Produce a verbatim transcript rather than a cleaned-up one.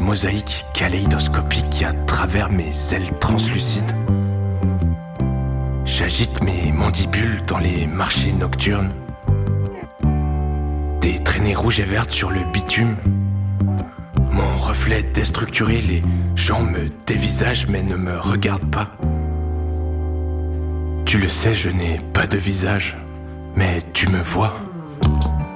mosaïque kaléidoscopique à travers mes ailes translucides. J'agite mes mandibules dans les marchés nocturnes. Des traînées rouges et vertes sur le bitume. Mon reflet déstructuré, les gens me dévisagent mais ne me regardent pas. Tu le sais, je n'ai pas de visage, mais tu me vois.